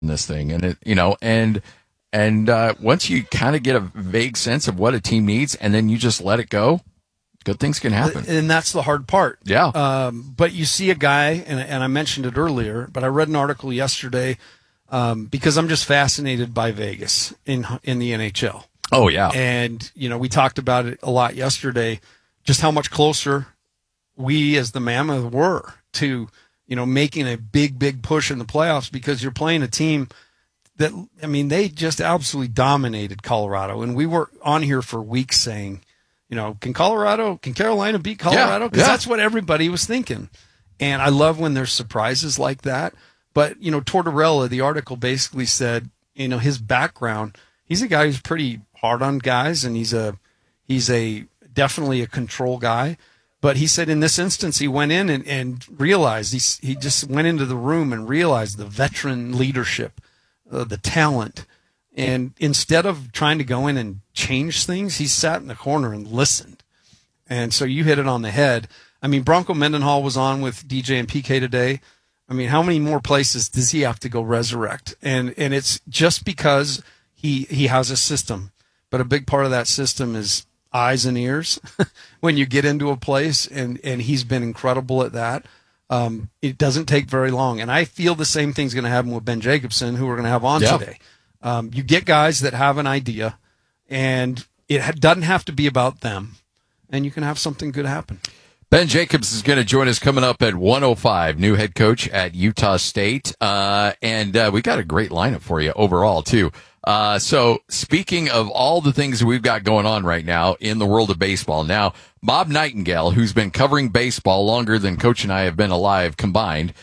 in this thing, and once you kind of get a vague sense of what a team needs, and then you just let it go, good things can happen. And that's the hard part. Yeah. But you see a guy, and I mentioned it earlier, but I read an article yesterday because I'm just fascinated by Vegas in the NHL. Oh, yeah. And, we talked about it a lot yesterday, just how much closer we as the Mammoth were to, making a big, big push in the playoffs, because you're playing a team that, they just absolutely dominated Colorado. And we were on here for weeks saying, can Carolina beat Colorado? Because that's what everybody was thinking. And I love when there's surprises like that. But, Tortorella, the article basically said, his background, he's a guy who's pretty hard on guys, and he's definitely a control guy. But he said in this instance, he went in and realized, he just went into the room and realized the veteran leadership, the talent. And instead of trying to go in and change things, he sat in the corner and listened. And so you hit it on the head. Bronco Mendenhall was on with DJ and PK today. How many more places does he have to go resurrect? And it's just because he has a system. But a big part of that system is eyes and ears when you get into a place, and he's been incredible at that. It doesn't take very long. And I feel the same thing's going to happen with Ben Jacobson, who we're going to have on today. You get guys that have an idea, and it doesn't have to be about them, and you can have something good happen. Ben Jacobs is going to join us coming up at 1:05, new head coach at Utah State. And we got a great lineup for you overall, too. So speaking of all the things that we've got going on right now in the world of baseball, now, Bob Nightingale, who's been covering baseball longer than Coach and I have been alive combined,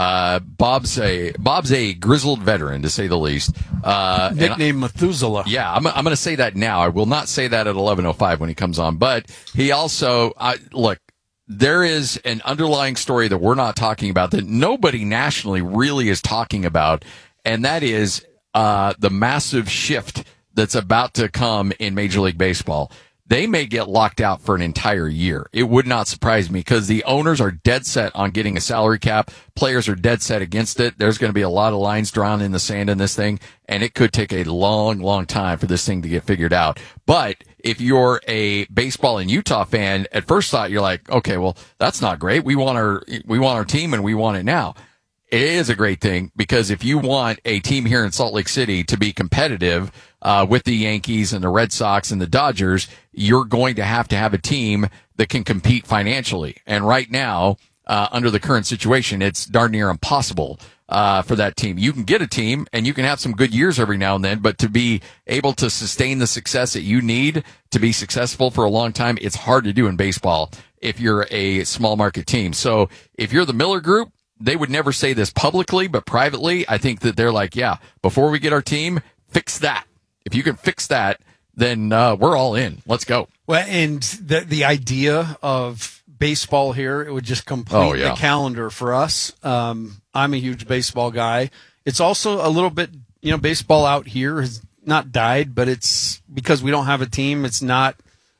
Bob's a grizzled veteran, to say the least. Nickname Methuselah. Yeah, I'm going to say that now. I will not say that at 11:05 when he comes on. But he also, look, there is an underlying story that we're not talking about, that nobody nationally really is talking about, and that is the massive shift that's about to come in Major League Baseball. They may get locked out for an entire year. It would not surprise me, because the owners are dead set on getting a salary cap. Players are dead set against it. There's going to be a lot of lines drawn in the sand in this thing, and it could take a long, long time for this thing to get figured out. But if you're a baseball in Utah fan, at first thought, you're like, okay, well, that's not great. We want our team, and we want it now. It is a great thing, because if you want a team here in Salt Lake City to be competitive with the Yankees and the Red Sox and the Dodgers, you're going to have a team that can compete financially. And right now, under the current situation, it's darn near impossible for that team. You can get a team, and you can have some good years every now and then, but to be able to sustain the success that you need to be successful for a long time, it's hard to do in baseball if you're a small market team. So if you're the Miller Group, they would never say this publicly, but privately, I think that they're like, yeah, before we get our team, fix that. If you can fix that, then we're all in. Let's go. Well, and the idea of baseball here, it would just complete the calendar for us. I'm a huge baseball guy. It's also a little bit, baseball out here has not died, but it's because we don't have a team. It's not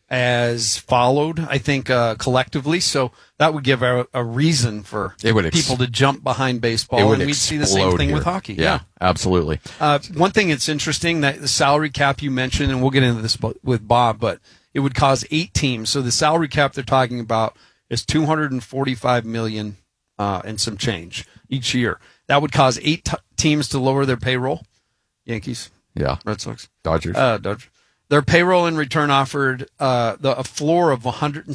as followed, I think, collectively. So that would give a reason for people to jump behind baseball, and we'd see the same thing with hockey. Yeah, absolutely. One thing that's interesting, that the salary cap you mentioned, and we'll get into this with Bob, but it would cause 8 teams. So the salary cap they're talking about is $245 million and some change each year. That would cause 8 teams to lower their payroll. Yankees, Red Sox, Dodgers. Their payroll in return offered a floor of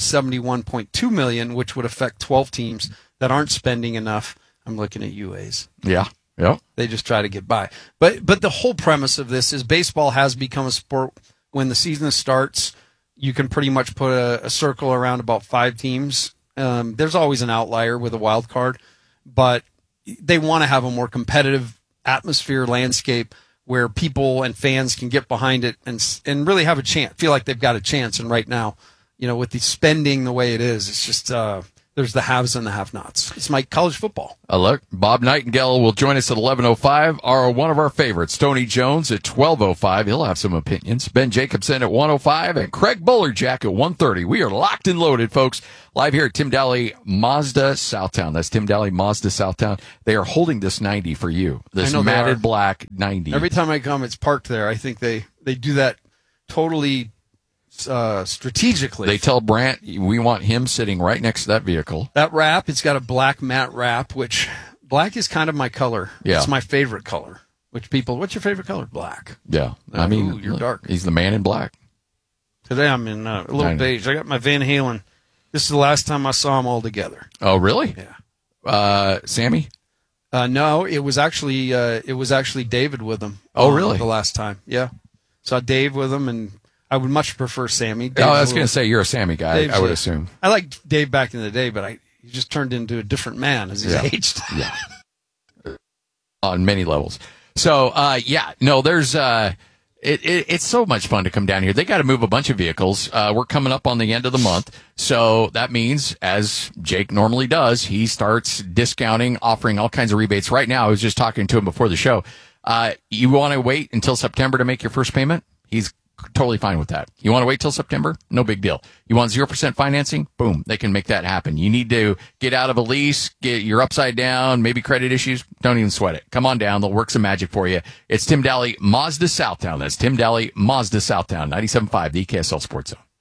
$171.2 million, which would affect 12 teams that aren't spending enough. I'm looking at UAs. Yeah. They just try to get by. But the whole premise of this is baseball has become a sport. When the season starts, you can pretty much put a circle around about 5 teams. There's always an outlier with a wild card, but they want to have a more competitive atmosphere, landscape, where people and fans can get behind it and really have a chance, feel like they've got a chance. And right now, with the spending the way it is, it's just there's the haves and the have-nots. It's like college football. Look, Bob Nightingale will join us at 11:05. One of our favorites, Tony Jones, at 12:05. He'll have some opinions. Ben Jacobson at 1:05 and Craig Bullerjack at 1:30. We are locked and loaded, folks. Live here at Tim Daly Mazda Southtown. That's Tim Daly Mazda Southtown. They are holding this 90 for you. This matted black 90. Every time I come, it's parked there. I think they do that totally strategically. They tell Brandt we want him sitting right next to that vehicle. That wrap, it's got a black matte wrap, which black is kind of my color. Yeah. It's my favorite color. What's your favorite color? Black. Yeah. I mean, you're dark. He's the man in black. Today I'm in a little beige. I got my Van Halen. This is the last time I saw them all together. Oh, really? Yeah. Sammy? No, it was actually David with them. Oh, really? The last time. Yeah. Saw Dave with them, and I would much prefer Sammy. I was going to say you're a Sammy guy, I would assume. I liked Dave back in the day, but he just turned into a different man as he's aged. Yeah. On many levels. So, there's, it's so much fun to come down here. They got to move a bunch of vehicles. We're coming up on the end of the month. So that means, as Jake normally does, he starts discounting, offering all kinds of rebates. Right now, I was just talking to him before the show. You want to wait until September to make your first payment? He's totally fine with that. You want to wait till September? No big deal. You want 0% financing? Boom. They can make that happen. You need to get out of a lease, you're upside down, maybe credit issues. Don't even sweat it. Come on down. They'll work some magic for you. It's Tim Daly Mazda Southtown. That's Tim Daly Mazda Southtown, 97.5, the KSL Sports Zone.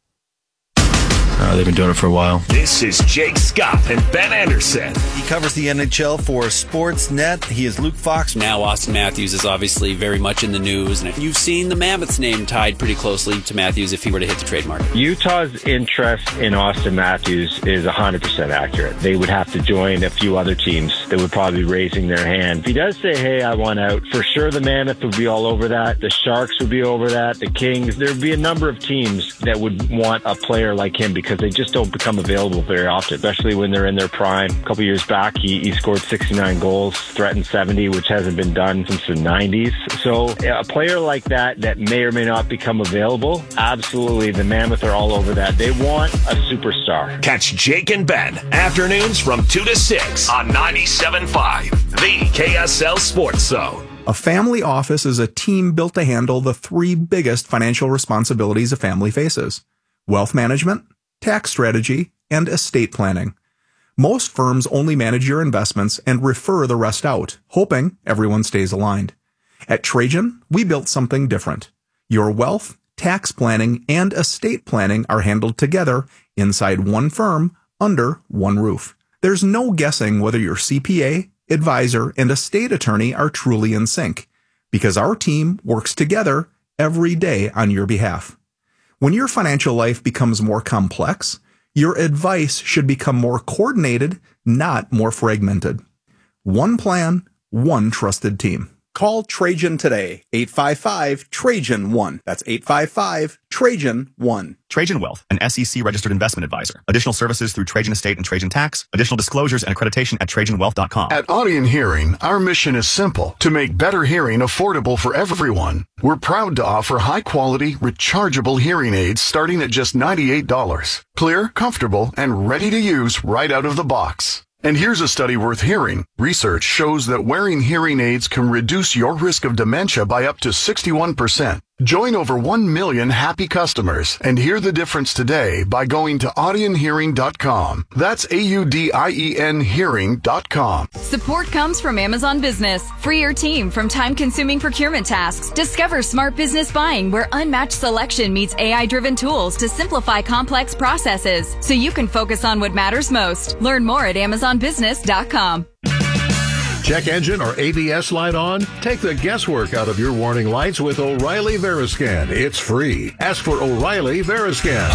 They've been doing it for a while. This is Jake Scott and Ben Anderson. He covers the NHL for Sportsnet. He is Luke Fox. Now Austin Matthews is obviously very much in the news, and you've seen the Mammoth's name tied pretty closely to Matthews if he were to hit the trade market. Utah's interest in Austin Matthews is 100% accurate. They would have to join a few other teams that would probably be raising their hand. If he does say, hey, I want out, for sure the Mammoth would be all over that. The Sharks would be over that. The Kings. There would be a number of teams that would want a player like him because they just don't become available very often, especially when they're in their prime. A couple years back, he scored 69 goals, threatened 70, which hasn't been done since the 90s. So a player like that may or may not become available, absolutely, the Mammoth are all over that. They want a superstar. Catch Jake and Ben afternoons from 2 to 6 on 97.5, the KSL Sports Zone. A family office is a team built to handle the three biggest financial responsibilities a family faces: wealth management, tax strategy, and estate planning. Most firms only manage your investments and refer the rest out, hoping everyone stays aligned. At Trajan, we built something different. Your wealth, tax planning, and estate planning are handled together inside one firm under one roof. There's no guessing whether your CPA, advisor, and estate attorney are truly in sync, because our team works together every day on your behalf. When your financial life becomes more complex, your advice should become more coordinated, not more fragmented. One plan, one trusted team. Call Trajan today, 855-TRAJAN-1. That's 855-TRAJAN-1. Trajan Wealth, an SEC-registered investment advisor. Additional services through Trajan Estate and Trajan Tax. Additional disclosures and accreditation at TrajanWealth.com. At Audion Hearing, our mission is simple: to make better hearing affordable for everyone. We're proud to offer high-quality, rechargeable hearing aids starting at just $98. Clear, comfortable, and ready to use right out of the box. And here's a study worth hearing. Research shows that wearing hearing aids can reduce your risk of dementia by up to 61%. Join over 1 million happy customers and hear the difference today by going to audionhearing.com. That's AUDIEN hearing.com. Support comes from Amazon Business. Free your team from time-consuming procurement tasks. Discover smart business buying where unmatched selection meets AI-driven tools to simplify complex processes so you can focus on what matters most. Learn more at amazonbusiness.com. Check engine or ABS light on? Take the guesswork out of your warning lights with O'Reilly Veriscan. It's free. Ask for O'Reilly Veriscan.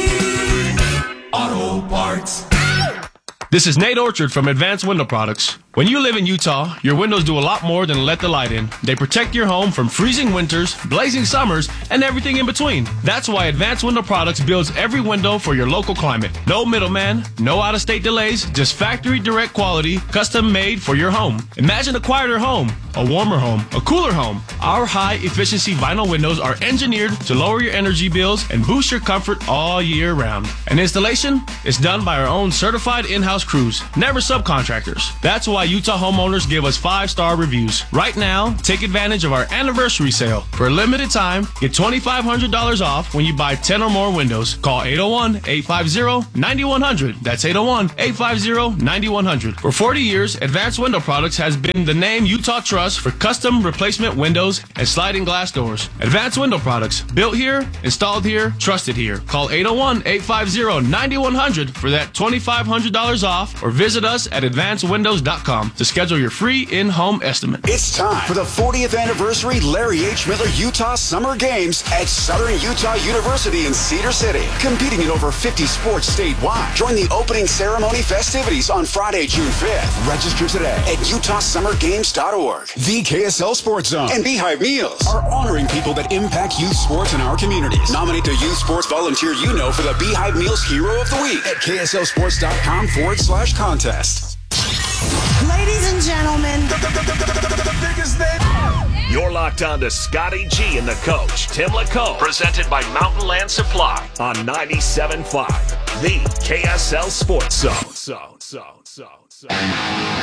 O'Reilly Auto Parts. This is Nate Orchard from Advanced Window Products. When you live in Utah, your windows do a lot more than let the light in. They protect your home from freezing winters, blazing summers, and everything in between. That's why Advanced Window Products builds every window for your local climate. No middleman, no out-of-state delays, just factory direct quality, custom made for your home. Imagine a quieter home, a warmer home, a cooler home. Our high-efficiency vinyl windows are engineered to lower your energy bills and boost your comfort all year round. And installation is done by our own certified in-house crews, never subcontractors. That's why Utah homeowners give us 5-star reviews. Right now, take advantage of our anniversary sale. For a limited time, get $2,500 off when you buy 10 or more windows. Call 801-850-9100. That's 801-850-9100. For 40 years, Advanced Window Products has been the name Utah trusts for custom replacement windows and sliding glass doors. Advanced Window Products, built here, installed here, trusted here. Call 801-850-9100 for that $2,500 off, or visit us at advancedwindows.com to schedule your free in-home estimate. It's time for the 40th anniversary Larry H. Miller Utah Summer Games at Southern Utah University in Cedar City. Competing in over 50 sports statewide. Join the opening ceremony festivities on Friday, June 5th. Register today at utahsummergames.org. The KSL Sports Zone and Beehive Meals are honoring people that impact youth sports in our communities. Nominate the youth sports volunteer you know for the Beehive Meals Hero of the Week at kslsports.com/contest. Ladies and gentlemen, the biggest name. You're locked on to Scotty G and the coach, Tim LaComb, presented by Mountain Land Supply on 97.5, the KSL Sports Zone.